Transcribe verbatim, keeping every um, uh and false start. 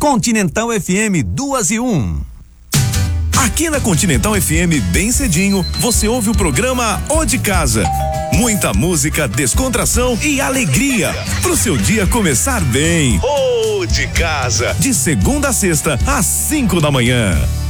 Continental F M duas e um. Aqui na Continental F M, bem cedinho, você ouve o programa O de Casa. Muita música, descontração e alegria pro seu dia começar bem. O de Casa, de segunda a sexta, às cinco da manhã.